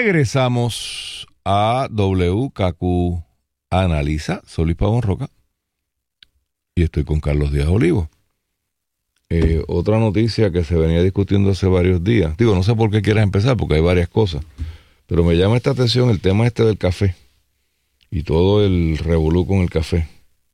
Regresamos a WKQ Analiza. Soy Luis Pavón Roca y estoy con Carlos Díaz Olivo. Otra noticia que se venía discutiendo hace varios días. Digo, no sé por qué quieras empezar, porque hay varias cosas, pero me llama esta atención el tema este del café y todo el revolú con el café,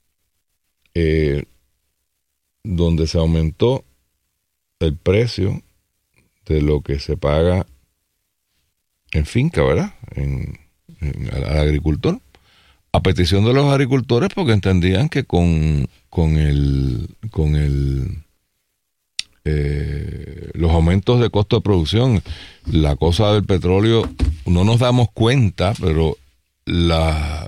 donde se aumentó el precio de lo que se paga en finca, ¿verdad? Al agricultor, a petición de los agricultores, porque entendían que con los aumentos de costo de producción, la cosa del petróleo, no nos damos cuenta, pero la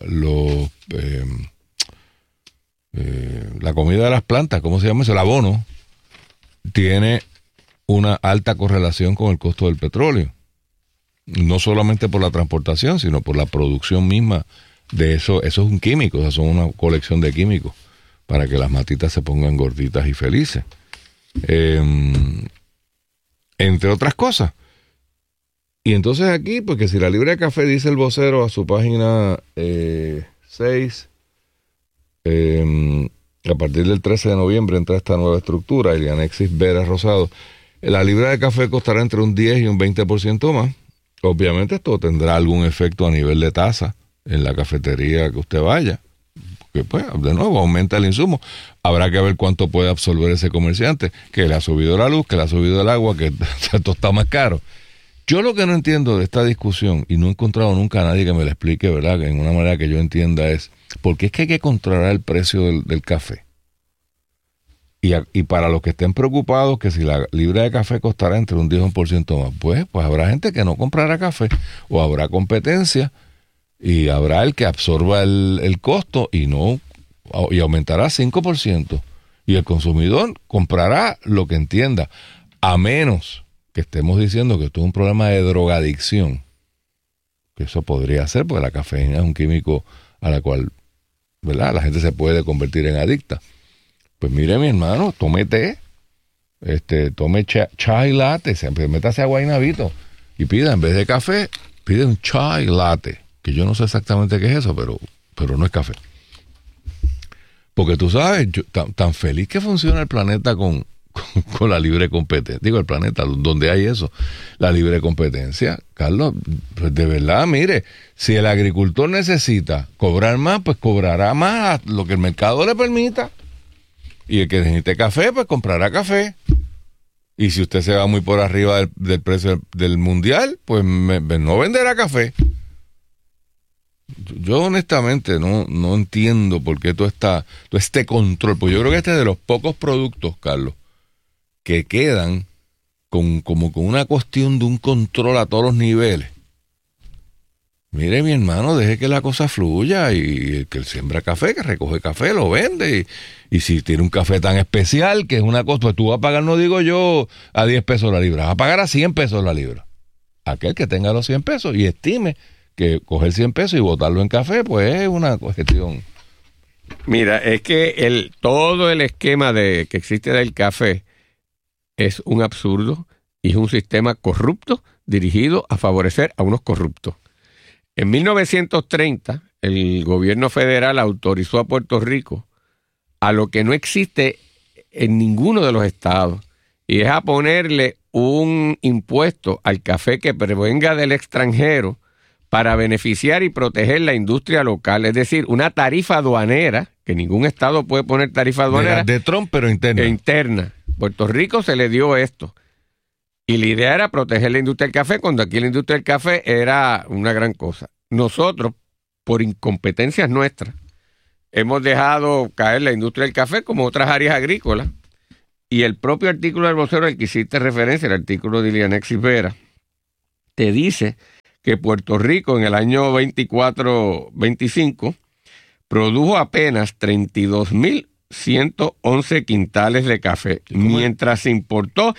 comida de las plantas, ¿cómo se llama eso? El abono, tiene una alta correlación con el costo del petróleo. No solamente por la transportación, sino por la producción misma de eso. Eso es un químico, o sea, son una colección de químicos para que las matitas se pongan gorditas y felices. Entre otras cosas. Y entonces aquí, porque si la libra de café, dice el vocero a su página 6, a partir del 13 de noviembre entra esta nueva estructura, Elianexis Vera Rosado, la libra de café costará entre un 10 y un 20% más. Obviamente esto tendrá algún efecto a nivel de tasa en la cafetería que usted vaya, que pues, de nuevo, aumenta el insumo. Habrá que ver cuánto puede absorber ese comerciante, que le ha subido la luz, que le ha subido el agua, que esto está más caro. Yo lo que no entiendo de esta discusión, y no he encontrado nunca a nadie que me lo explique, ¿verdad?, que en una manera que yo entienda, es ¿por qué es que hay que controlar el precio del café? Y para los que estén preocupados que si la libra de café costará entre un 10 y un por ciento más, pues habrá gente que no comprará café, o habrá competencia, y habrá el que absorba el costo y aumentará 5%, y el consumidor comprará lo que entienda, a menos que estemos diciendo que esto es un problema de drogadicción, que eso podría ser, porque la cafeína es un químico a la cual, ¿verdad?, la gente se puede convertir en adicta. Pues mire, mi hermano, tome té, tome chai latte, métase a guaynabito y pida, en vez de café, pide un chai latte, que yo no sé exactamente qué es eso, pero no es café. Porque tú sabes, tan feliz que funciona el planeta con la libre competencia. Digo, el planeta donde hay eso, la libre competencia. Carlos, pues de verdad, mire, si el agricultor necesita cobrar más, pues cobrará más lo que el mercado le permita. Y el que necesite café, pues comprará café. Y si usted se va muy por arriba del precio del mundial, pues no venderá café. Yo honestamente no entiendo por qué todo este control. Pues yo creo que este es de los pocos productos, Carlos, que quedan con una cuestión de un control a todos los niveles. Mire, mi hermano, deje que la cosa fluya, y el que siembra café, que recoge café, lo vende. Y si tiene un café tan especial, que es una cosa, pues tú vas a pagar, no digo yo, a 10 pesos la libra, vas a pagar a 100 pesos la libra. Aquel que tenga los 100 pesos y estime que coger 100 pesos y botarlo en café, pues es una cuestión. Mira, es que todo el esquema que existe del café es un absurdo y es un sistema corrupto dirigido a favorecer a unos corruptos. En 1930, el gobierno federal autorizó a Puerto Rico a lo que no existe en ninguno de los estados, y es a ponerle un impuesto al café que provenga del extranjero para beneficiar y proteger la industria local, es decir, una tarifa aduanera, que ningún estado puede poner tarifa aduanera. De Trump, pero interna. Interna. Puerto Rico se le dio esto. Y la idea era proteger la industria del café, cuando aquí la industria del café era una gran cosa. Nosotros, por incompetencias nuestras, hemos dejado caer la industria del café como otras áreas agrícolas. Y el propio artículo del vocero al que hiciste referencia, el artículo de Elianexis Vera, te dice que Puerto Rico en el año 24-25 produjo apenas 32.111 quintales de café, mientras se importó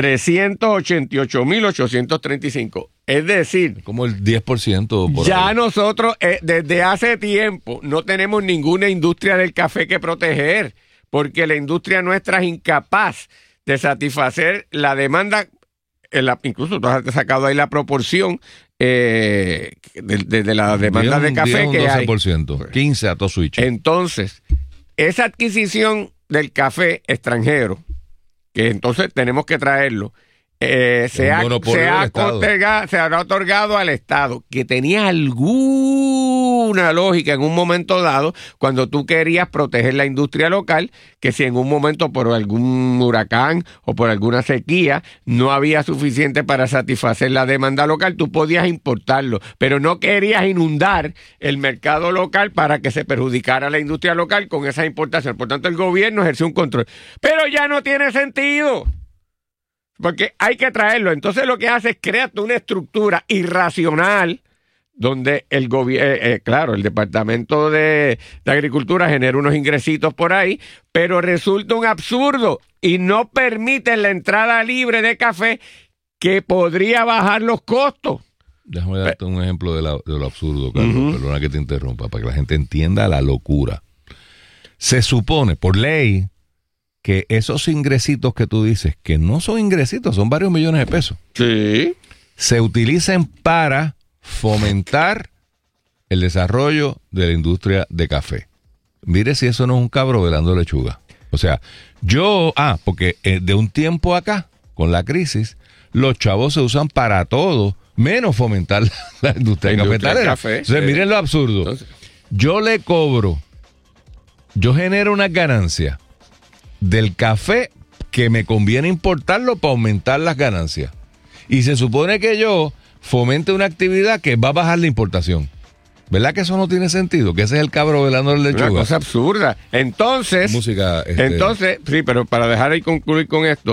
388.835. Es decir, como el 10% por ya ahí. Nosotros desde hace tiempo no tenemos ninguna industria del café que proteger, porque la industria nuestra es incapaz de satisfacer la demanda incluso tú has sacado ahí la proporción de la demanda de café que hay. 12%, 15% a todo switch. Entonces, esa adquisición del café extranjero, que entonces tenemos que traerlo, se ha otorgado al Estado, que tenía alguna lógica en un momento dado cuando tú querías proteger la industria local, que si en un momento por algún huracán o por alguna sequía no había suficiente para satisfacer la demanda local, tú podías importarlo, pero no querías inundar el mercado local para que se perjudicara la industria local con esa importación. Por tanto, el gobierno ejerció un control. Pero ya no tiene sentido, porque hay que traerlo. Entonces lo que hace es crear una estructura irracional donde el gobierno, el Departamento de Agricultura genera unos ingresitos por ahí, pero resulta un absurdo y no permiten la entrada libre de café que podría bajar los costos. Déjame darte un ejemplo de lo absurdo, Carlos. Perdona que te interrumpa, para que la gente entienda la locura. Se supone, por ley, que esos ingresitos que tú dices, que no son ingresitos, son varios millones de pesos, sí, se utilicen para fomentar el desarrollo de la industria de café. Mire si eso no es un cabro velando lechuga. O sea, porque de un tiempo acá, con la crisis, los chavos se usan para todo, menos fomentar la industria cafetalera. Entonces, miren lo absurdo. Entonces, yo genero una ganancia del café que me conviene importarlo para aumentar las ganancias. Y se supone que yo fomente una actividad que va a bajar la importación. ¿Verdad que eso no tiene sentido? Que ese es el cabro velando la lechuga. Una cosa absurda. Entonces, sí, pero para dejar ahí concluir con esto,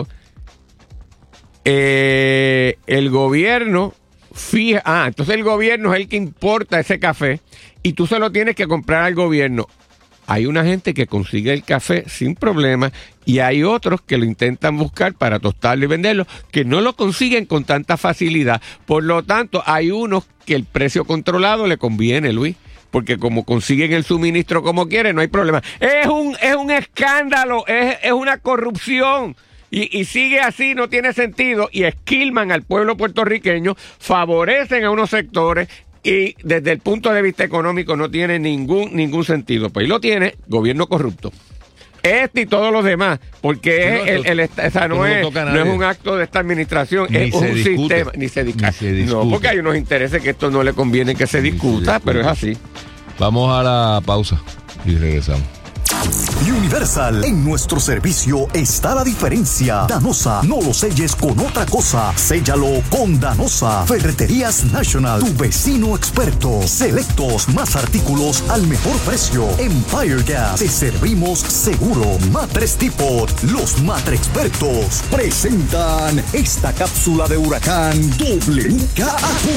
el gobierno entonces el gobierno es el que importa ese café y tú se lo tienes que comprar al gobierno. Hay una gente que consigue el café sin problema y hay otros que lo intentan buscar para tostarlo y venderlo, que no lo consiguen con tanta facilidad. Por lo tanto, hay unos que el precio controlado le conviene, Luis, porque como consiguen el suministro como quieren, no hay problema. Es un escándalo, es una corrupción. Y sigue así, no tiene sentido, y esquilman al pueblo puertorriqueño, favorecen a unos sectores, y desde el punto de vista económico no tiene ningún sentido. Pues ahí lo tiene, gobierno corrupto. Y todos los demás, porque no es un acto de esta administración, es un sistema. Ni se discute. No, porque hay unos intereses que esto no le conviene que se discuta, pero es así. Vamos a la pausa y regresamos. Universal, en nuestro servicio está la diferencia. Danosa, no lo selles con otra cosa, séllalo con Danosa. Ferreterías National, tu vecino experto. Selectos, más artículos al mejor precio. Empire Gas, te servimos seguro. Matres Depot, los matre expertos presentan esta cápsula de huracán WKAQ.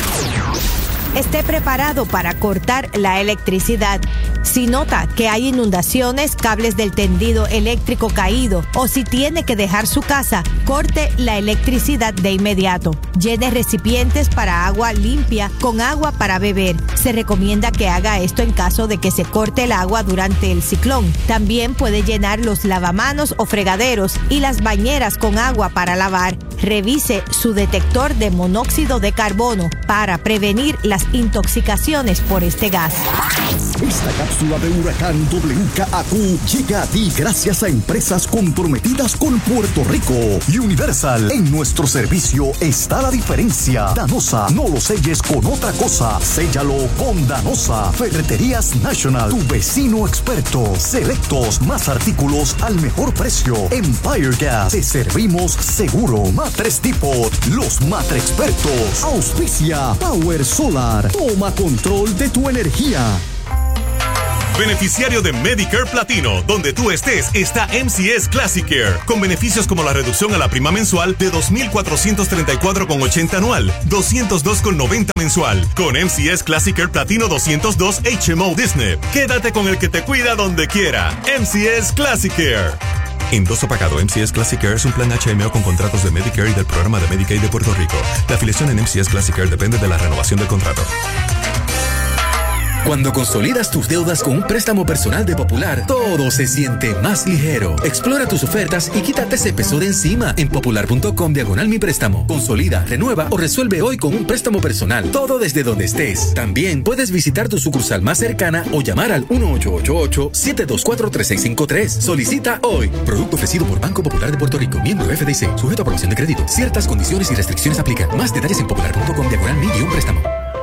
Esté preparado para cortar la electricidad. Si nota que hay inundaciones, cables del tendido eléctrico caído o si tiene que dejar su casa, corte la electricidad de inmediato. Llene recipientes para agua limpia con agua para beber. Se recomienda que haga esto en caso de que se corte el agua durante el ciclón. También puede llenar los lavamanos o fregaderos y las bañeras con agua para lavar. Revise su detector de monóxido de carbono para prevenir las intoxicaciones por este gas. Esta cápsula de huracán WKAQ llega a ti gracias a empresas comprometidas con Puerto Rico. Universal, en nuestro servicio está la diferencia. Danosa, no lo selles con otra cosa, séllalo con Danosa. Ferreterías National, tu vecino experto. Selectos, más artículos al mejor precio. Empire Gas, te servimos seguro. Matres Depot, los matre expertos. Auspicia Power Solar. Toma control de tu energía. Beneficiario de Medicare Platino, donde tú estés, está MCS Classic Care, con beneficios como la reducción a la prima mensual de $2,434,80 anual, $202,90 mensual, con MCS Classic Care Platino 202 HMO Disney. Quédate con el que te cuida donde quiera. MCS Classic Care. Endoso pagado. MCS Classic Care es un plan HMO con contratos de Medicare y del programa de Medicaid de Puerto Rico. La afiliación en MCS Classic Care depende de la renovación del contrato. Cuando consolidas tus deudas con un préstamo personal de Popular, todo se siente más ligero. Explora tus ofertas y quítate ese peso de encima en popular.com/mi préstamo. Consolida, renueva o resuelve hoy con un préstamo personal. Todo desde donde estés. También puedes visitar tu sucursal más cercana o llamar al 1-888-724-3653. Solicita hoy. Producto ofrecido por Banco Popular de Puerto Rico. Miembro FDIC. Sujeto a aprobación de crédito. Ciertas condiciones y restricciones aplican. Más detalles en popular.com/mi-préstamo.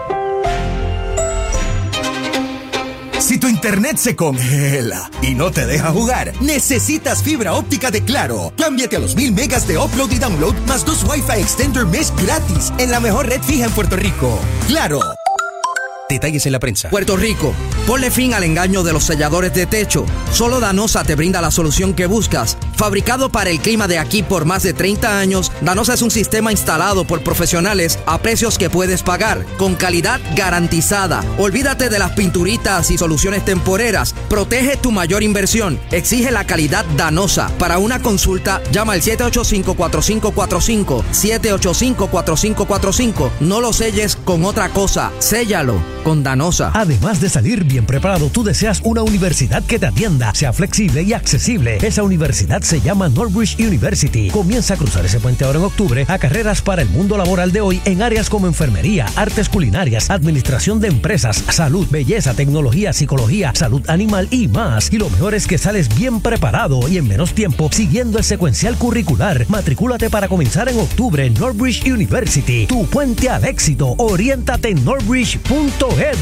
Si tu internet se congela y no te deja jugar, necesitas fibra óptica de Claro. Cámbiate a los 1000 megas de upload y download más 2 Wi-Fi Extender Mesh gratis en la mejor red fija en Puerto Rico. ¡Claro! Detalles en la prensa. Puerto Rico, ponle fin al engaño de los selladores de techo. Solo Danosa te brinda la solución que buscas. Fabricado para el clima de aquí por más de 30 años, Danosa es un sistema instalado por profesionales a precios que puedes pagar, con calidad garantizada. Olvídate de las pinturitas y soluciones temporeras. Protege tu mayor inversión. Exige la calidad Danosa. Para una consulta, llama al 785-4545. 785-4545. No lo selles con otra cosa. Séllalo con Danosa. Además de salir bien preparado, tú deseas una universidad que te atienda, sea flexible y accesible. Esa universidad se llama Northbridge University. Comienza a cruzar ese puente ahora en octubre a carreras para el mundo laboral de hoy en áreas como enfermería, artes culinarias, administración de empresas, salud, belleza, tecnología, psicología, salud animal y más. Y lo mejor es que sales bien preparado y en menos tiempo siguiendo el secuencial curricular. Matricúlate para comenzar en octubre en Northbridge University. Tu puente al éxito. Oriéntate en northbridge.edu.